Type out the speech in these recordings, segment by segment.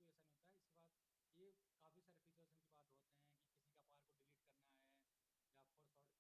को ये साइन होता है। इसके बाद ये काफ़ी सारे फीचर्स इनकी बात होते हैं कि किसी का पार को डिलीट करना है या फॉर शॉर्ट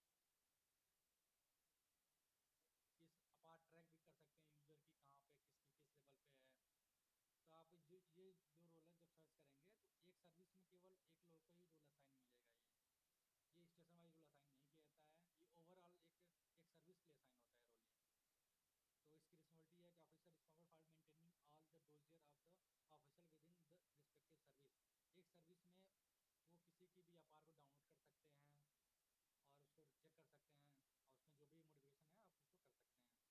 किस अपार ट्रैक भी कर सकते हैं यूज़र की कहाँ पे किसकी किस लेवल पे है। तो आप जो ये जो रोल है जब सर्च करेंगे तो एक सर्विस में केवल एक लोग को ही रोल असाइन मिलेगा। ये स्टेशन वाइज रोल असाइन नहीं किया जाता है, ये ओवरऑल एक सर्विस के लिए असाइन होता है रोल। ये तो इसकी रिस्पॉन्सिबिलिटी है कि officer responsible for maintaining all the dossier of the officer with in the respective service. एक सर्विस में वो किसी की भी अपार को डाउनलोड कर सकते हैं और उसको चेक कर सकते हैं और उसमें जो भी मॉडिफिकेशन है आप उसको कर सकते हैं।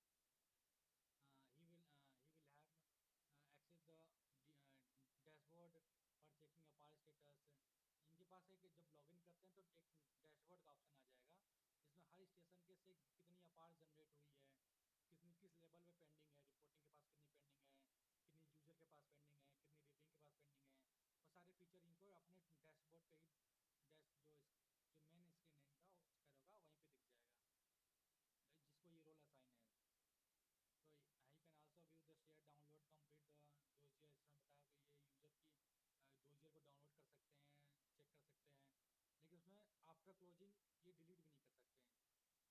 He will have access the dashboard for checking अपार स्टेटस। इनके पास एक जब लॉगिन करते हैं तो एक डैशबोर्ड का ऑप्शन आ जाएगा जिसमें हर स्टेशन के से कितनी अपार जनरेट हुई है, कितनी किस लेवल पे पेंडिंग है, रिपोर्टिंग के पास कितनी पेंडिंग है, कितनी यूजर के पास पेंडिंग है, कितनी रीडिंग के पास पेंडिंग है। वो सारे फीचर इनको अपने डैशबोर्ड पे ही डैश जो मेन स्क्रीन है इनका उसका होगा वहीं पे दिख जाएगा जिसको ये रोल असाइन है। तो I can also view the share download complete the dossier, जिसमें बताया कि ये यूज़र की डोजियर को डाउनलोड कर सकते हैं, चेक कर सकते हैं, लेकिन उसमें आफ्टर क्लोजिंग ये डिलीट भी नहीं कर सकते हैं।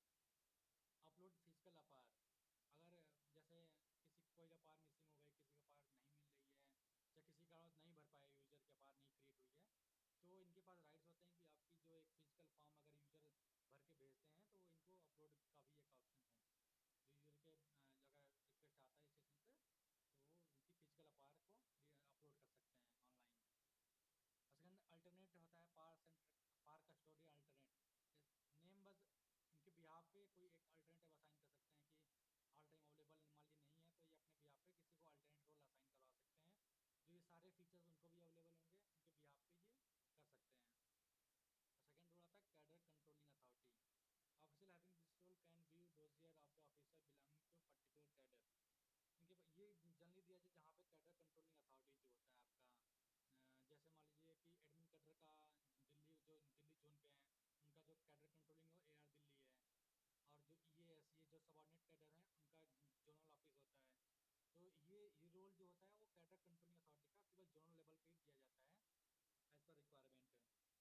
अपलोड फिजिकल अपार, अगर जैसे किसी कोई अपार मिसिंग हो गई, किसी का अपार नहीं मिल रही है या किसी कारण नहीं भर पाया, यूज़र की अपार नहीं क्रिएट हुई है, तो इनके पास राइट्स होते हैं कि आपकी जो एक फिजिकल फॉर्म अगर यूज़र भर के भेजते हैं तो इनको अपलोड का भी एक ऑप्शन है। जो यूजर के अगर रिक्वेस्ट आता है स्टेशन पे तो वो उनकी फिजिकल अपार को अपलोड कर सकते हैं ऑनलाइन। और सेकंड अल्टरनेट होता है पार सेंटर, पार कस्टोडी अल्टरनेट नेम, बस इनके बिहाफ पे कोई एक अल्टरनेटिव असाइन कर सकते हैं कि ऑल टाइम अवेलेबल मान लीजिए नहीं है तो ये अपने बिहाफ पे किसी को अल्टरनेट रोल असाइन करवा सकते हैं जो ये सारे फीचर्स उनको भी अवेलेबल होंगे, उनके बिहाफ पे ये कर सकते हैं। और सेकंड रोल आता है cadre controlling authority. Official having this role can view dossier of the officer belonging to particular cadre. इनके ये जनरली दिया जाए जहाँ पे कैडर कंट्रोलिंग अथॉरिटी जो होता है आपका जैसे मान लीजिए कि एडमिन कैडर का दिल्ली जो दिल्ली जोन पे है उनका जो कैडर कंट्रोलिंग है वो AR दिल्ली है। और जो EAS ये जो सबॉर्डिनेट कैडर है उनका जोनल ऑफिस होता है। तो ये रोल जो होता है वो कैडर कंट्रोलिंग अथॉरिटी का केवल जोनल लेवल पे ही दिया जाता है एज पर रिक्वायरमेंट।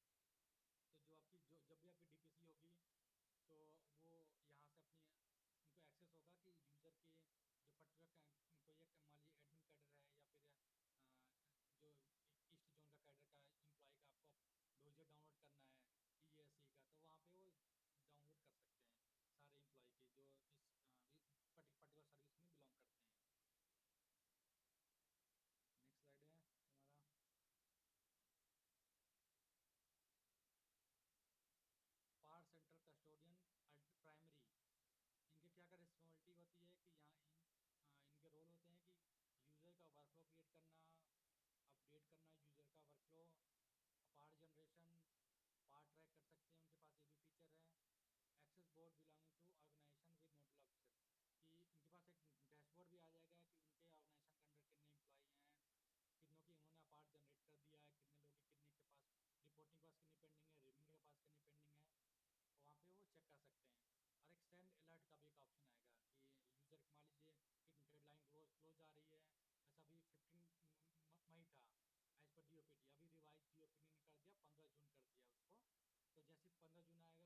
तो जो आपकी जो जब भी आपकी DPC होगी तो वो यहाँ से अपनी उनको एक्सेस होगा कि यूज़र के जो पर्टिकुलर कोई एक मान लीजिए एडमिन कैडर है या फिर जो ईस्ट जोन का कैडर का एम्प्लॉय का आपको डोजर डाउनलोड करना है EASE का, तो वहाँ पे वो डाउनलोड कर सकते हैं सारे एम्प्लॉय के जो इस पर्टिकुलर सर्विस में बिलोंग करते हैं। नेक्स्ट स्लाइड है हमारा पार सेंटर कस्टोडियन प्राइमरी। इनके क्या क्या रिस्पॉन्सिबिलिटी होती है कि यहाँ इनके रोल होते हैं कि यूज़र का वर्कफ्लो क्रिएट करना, अपडेट करना यूज़र का workflow, part generation, part track कर सकते हैं, उनके पास ये भी फीचर है। Access board belonging to organisation with nodal officer, कि इनके पास एक डैशबोर्ड भी आ जाएगा कि उनके ऑर्गेनाइजेशन के अंडर कितने एम्प्लॉई हैं, कितनों की उन्होंने पार्ट जनरेट कर दिया है, कितने लोग कितने के पास रिपोर्टिंग के पास कितनी पेंडिंग है, रीडिंग के पास कितनी पेंडिंग है, वहाँ पे वो चेक कर सकते हैं। और एक सेंड अलर्ट का भी एक ऑप्शन आएगा कि यूज़र मान लीजिए कि डेडलाइन क्लोज आ रही है, जैसा अभी 15 मई था एज पर DOPT, अभी रिवाइज DOPT ने कर दिया 15 जून कर दिया उसको। तो जैसे 15 जून आएगा